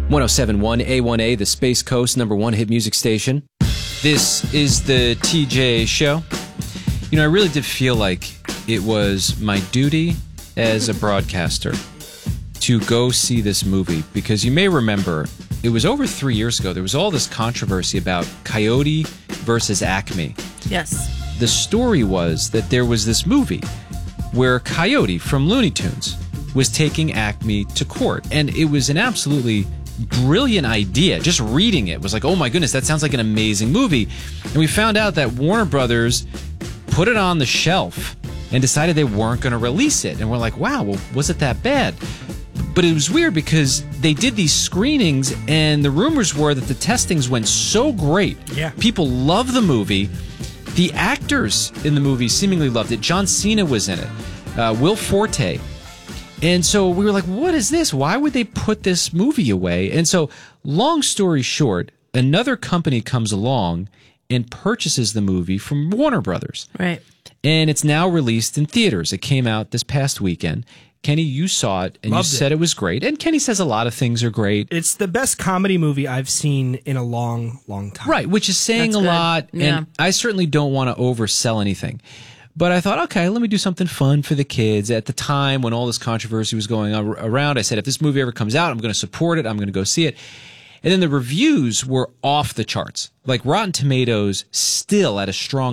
1071 A1A, the Space Coast #1 hit music station. This is the TJ Show. You know, I really did feel like it was my duty as a broadcaster to go see this movie, because you may remember it was over 3 years ago. There was all this controversy about Coyote versus Acme. Yes. The story was that there was this movie where Coyote from Looney Tunes was taking Acme to court, and it was an absolutely brilliant idea. Just reading it was like, oh my goodness, that sounds like an amazing movie. And we found out that Warner Brothers put it on the shelf and decided they weren't going to release it. And we're like, wow, well, was it that bad? But it was weird because they did these screenings, and the rumors were that the testings went so great. Yeah. People love the movie. The actors in the movie seemingly loved it. John Cena was in it. Will Forte. And so we were like, what is this? Why would they put this movie away? And so, long story short, another company comes along and purchases the movie from Warner Brothers. Right. And it's now released in theaters. It came out this past weekend. Kenny, you saw it, and Loved you said it was great. And Kenny says a lot of things are great. It's the best comedy movie I've seen in a long, long time. Right, which is saying That's a good. lot. Yeah. And I certainly don't want to oversell anything. But I thought, okay, let me do something fun for the kids. At the time when all this controversy was going around, I said, if this movie ever comes out, I'm going to support it. I'm going to go see it. And then the reviews were off the charts. Like Rotten Tomatoes still at a strong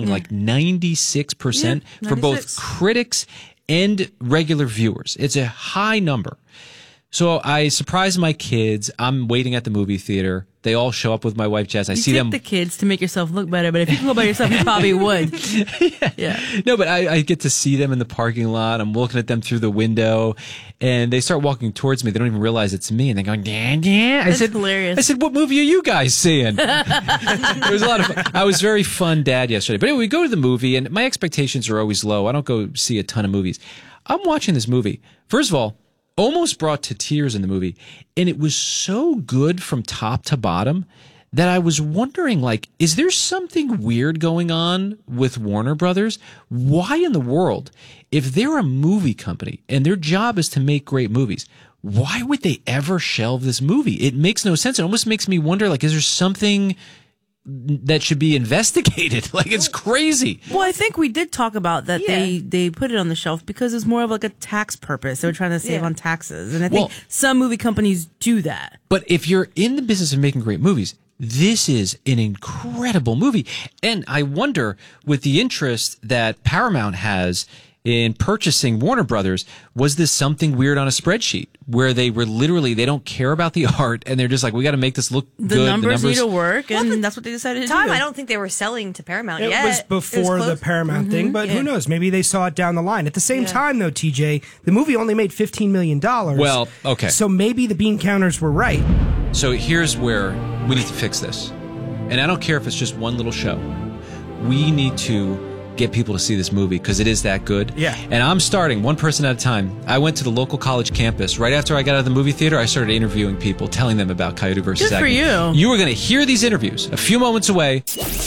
96% for both 96. critics and regular viewers. It's a high number. So I surprised my kids. I'm waiting at the movie theater. They all show up with my wife, Jess. I see them. the kids to make yourself look better, but if you can go by yourself, you probably would. Yeah. No, but I get to see them in the parking lot. I'm looking at them through the window, and they start walking towards me. They don't even realize it's me, and they're going, Dad. That's hilarious. I said, what movie are you guys seeing? It was a lot of fun. I was very fun dad yesterday. But anyway, we go to the movie, and my expectations are always low. I don't go see a ton of movies. I'm watching this movie. First of all, almost brought to tears in the movie. And it was so good from top to bottom that I was wondering, like, is there something weird going on with Warner Brothers? Why in the world, if they're a movie company and their job is to make great movies, why would they ever shelve this movie? It makes no sense. It almost makes me wonder, like, is there something that should be investigated? Like, it's crazy. Well, I think we did talk about that. They put it on the shelf because it's more of like a tax purpose. They were trying to save on taxes. And I think some movie companies do that. But if you're in the business of making great movies, this is an incredible movie. And I wonder, with the interest that Paramount has in purchasing Warner Brothers, was this something weird on a spreadsheet where they were literally, they don't care about the art and they're just like, we got to make this look good. The numbers need to work, and that's what they decided to do. I don't think they were selling to Paramount It yet. was before the Paramount thing, but who knows? Maybe they saw it down the line. At the same time, though, TJ, the movie only made $15 million. Well, okay. So maybe the bean counters were right. So here's where we need to fix this. And I don't care if it's just one little show. We need to get people to see this movie because it is that good. Yeah. And I'm starting one person at a time. I went to the local college campus. Right after I got out of the movie theater, I started interviewing people, telling them about Coyote versus Good for Acme. you. You are going to hear these interviews a few moments away.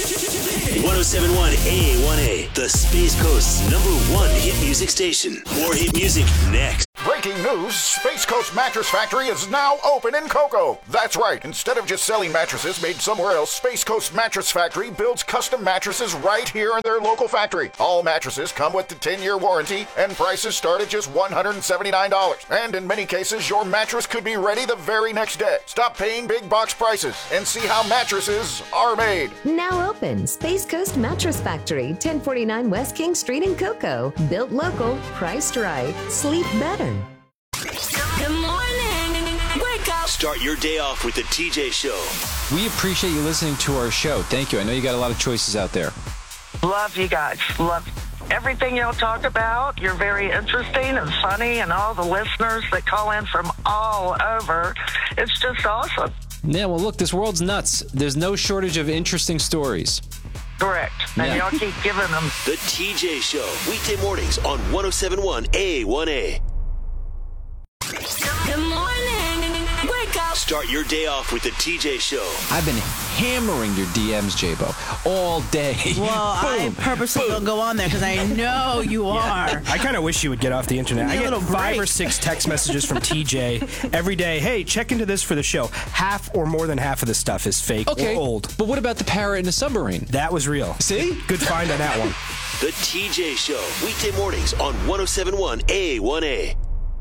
1071 A1A, the Space Coast's #1 hit music station. More hit music next. Breaking news, Space Coast Mattress Factory is now open in Cocoa. That's right. Instead of just selling mattresses made somewhere else, Space Coast Mattress Factory builds custom mattresses right here in their local factory. All mattresses come with the 10-year warranty, and prices start at just $179. And in many cases, your mattress could be ready the very next day. Stop paying big box prices and see how mattresses are made. Now open, Space Coast Mattress Factory, 1049 West King Street in Cocoa. Built local, priced right. Sleep better. Good morning. Wake up. Start your day off with the TJ Show. We appreciate you listening to our show. Thank you. I know you got a lot of choices out there. Love you guys. Love everything y'all talk about. You're very interesting and funny, and all the listeners that call in from all over. It's just awesome. Yeah, well, look, this world's nuts. There's no shortage of interesting stories. Correct. And y'all keep giving them. The TJ Show, weekday mornings on 1071 A1A. Good morning. Wake up. Start your day off with the TJ Show. I've been hammering your DMs, J-Bo, all day. Well, I purposely don't go on there because I know you are. I kind of wish you would get off the internet. I get 5 or 6 text messages from TJ every day. Hey, check into this for the show. Half or more than half of the stuff is fake or old. But what about the parrot in the submarine? That was real. See? Good find on that one. The TJ Show, weekday mornings on 107.1 A1A.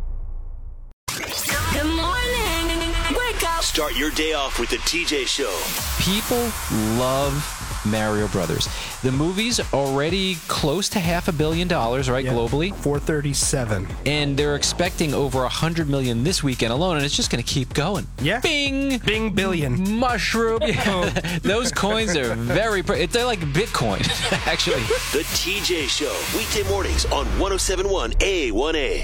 Good morning. Wake up. Start your day off with the TJ Show. People love Mario Brothers. The movie's already close to $500 million, right, globally? 437. And they're expecting over 100 million this weekend alone, and it's just going to keep going. Yeah. Bing! Bing billion. Mushroom. Yeah. Those coins are they're like Bitcoin, actually. The TJ Show, weekday mornings on 107.1 A1A.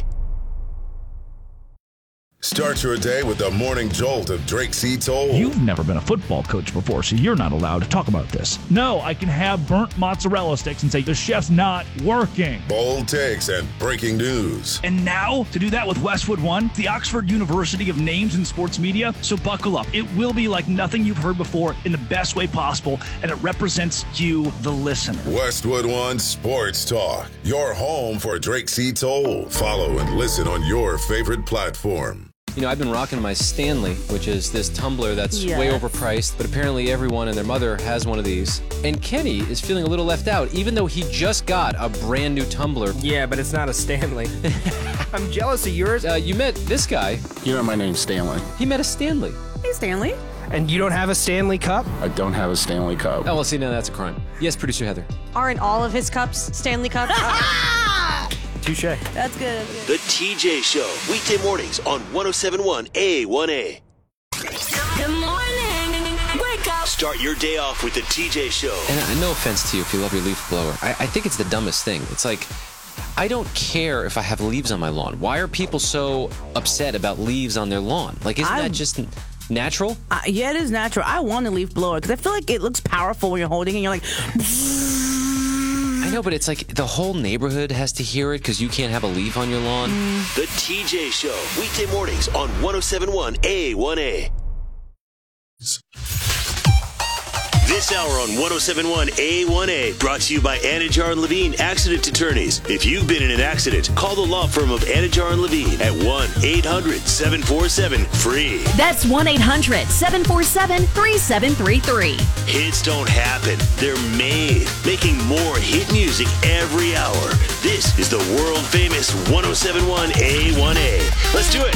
Start your day with the morning jolt of Drake C. Toll. You've never been a football coach before, so you're not allowed to talk about this. No, I can have burnt mozzarella sticks and say, the chef's not working. Bold takes and breaking news. And now, to do that with Westwood One, the Oxford University of names in sports media, so buckle up. It will be like nothing you've heard before in the best way possible, and it represents you, the listener. Westwood One Sports Talk, your home for Drake C. Toll. Follow and listen on your favorite platform. You know, I've been rocking my Stanley, which is this tumbler that's way overpriced, but apparently everyone and their mother has one of these. And Kenny is feeling a little left out, even though he just got a brand new tumbler. Yeah, but it's not a Stanley. I'm jealous of yours. You met this guy. You know my name's Stanley. He met a Stanley. Hey, Stanley. And you don't have a Stanley Cup? I don't have a Stanley Cup. Oh, well, see, now that's a crime. Yes, producer Heather. Aren't all of his cups Stanley Cups? Touche. That's good. The TJ Show, weekday mornings on 107.1 A1A. Good morning. Wake up. Start your day off with the TJ Show. And no offense to you if you love your leaf blower. I think it's the dumbest thing. It's like, I don't care if I have leaves on my lawn. Why are people so upset about leaves on their lawn? Like, isn't that just natural? Yeah, it is natural. I want a leaf blower because I feel like it looks powerful when you're holding it and you're like... I know, but it's like the whole neighborhood has to hear it because you can't have a leaf on your lawn. The TJ Show, weekday mornings on 107.1 A1A. This hour on 107.1 A1A, brought to you by Anajar and Levine Accident Attorneys. If you've been in an accident, call the law firm of Anajar and Levine at 1-800-747-FREE. That's 1-800-747-3733. Hits don't happen. They're made. Making more hit music every hour. This is the world-famous 107.1 A1A. Let's do it.